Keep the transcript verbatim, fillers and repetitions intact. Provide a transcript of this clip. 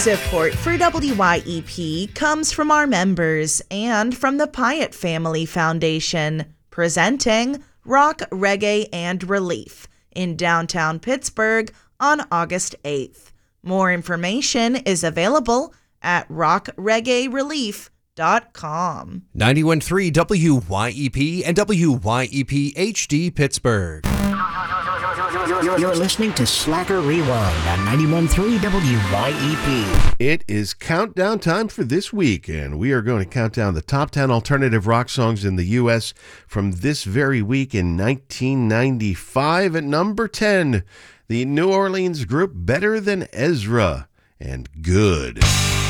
Support for W Y E P comes from our members and from the Pyatt Family Foundation, presenting Rock, Reggae, and Relief in downtown Pittsburgh on August eighth. More information is available at rock reggae relief dot com. ninety-one point three W Y E P and W Y E P H D Pittsburgh. You're, you're listening to Slacker Rewind on ninety-one point three W Y E P. It is countdown time for this week, and we are going to count down the top ten alternative rock songs in the U S from this very week in nineteen ninety-five. At number ten, the New Orleans group Better Than Ezra and Good.